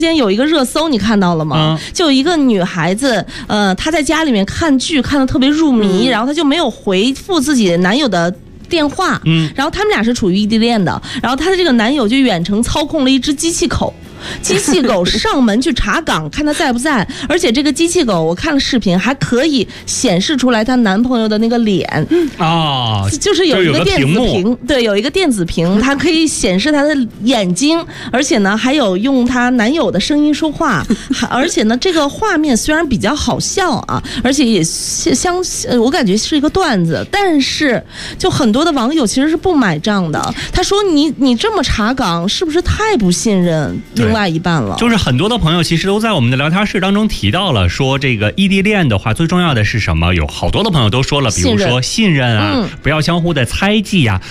之前有一个热搜，你看到了吗？就有一个女孩子，她在家里面看剧看得特别入迷，然后她就没有回复自己男友的电话，然后他们俩是处于异地恋的，然后她的这个男友就远程操控了一只机器狗。机器狗上门去查岗，看他在不在，而且这个机器狗我看了视频，还可以显示出来她男朋友的那个脸啊，就是有一个电子屏，对，有一个电子屏，它可以显示她的眼睛，而且呢还有用她男友的声音说话，而且呢这个画面虽然比较好笑啊，而且也我感觉是一个段子，但是就很多的网友其实是不买账的。他说你这么查岗是不是太不信任另外一半了？ 就是很多的朋友其实都在我们的聊天室当中提到了，说这个异地恋的话最重要的是什么？有好多的朋友都说了，比如说信任啊，不要相互的猜忌啊。